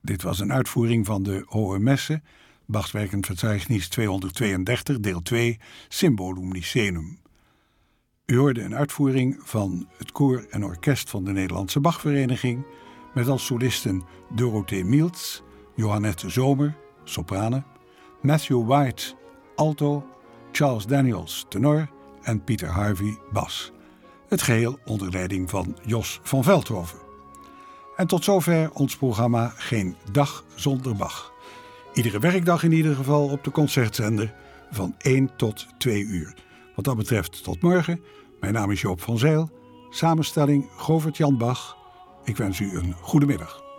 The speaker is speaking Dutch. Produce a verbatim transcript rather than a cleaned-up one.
Dit was een uitvoering van de Hohe Messe, Bachs Werkenverzeichnis tweehonderdtweeëndertig, deel twee, Symbolum Nicenum. U hoorde een uitvoering van het koor en orkest van de Nederlandse Bachvereniging, met als solisten Dorothee Mieltz, Johannette Zomer, sopranen, Matthew White, alto, Charles Daniels, tenor en Pieter Harvey, bas. Het geheel onder leiding van Jos van Veldhoven. En tot zover ons programma Geen Dag Zonder Bach. Iedere werkdag in ieder geval op de concertzender van één tot twee uur. Wat dat betreft tot morgen. Mijn naam is Joop van Zijl. Samenstelling Govert Jan Bach. Ik wens u een goede middag.